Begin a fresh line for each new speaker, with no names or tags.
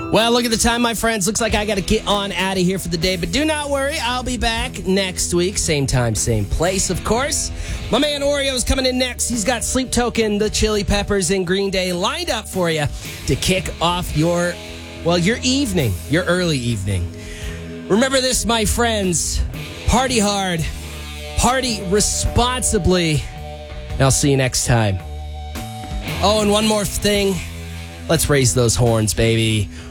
Well, look at the time, my friends. Looks like I got to get on out of here for the day. But do not worry. I'll be back next week. Same time, same place, of course. My man Oreo's coming in next. He's got Sleep Token, the Chili Peppers, and Green Day lined up for you to kick off your evening, your early evening. Remember this, my friends. Party hard. Party responsibly. And I'll see you next time. Oh, and one more thing. Let's raise those horns, baby.